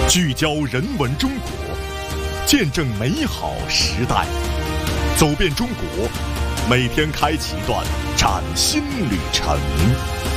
聚焦人文中国，见证美好时代，走遍中国，每天开启一段崭新旅程。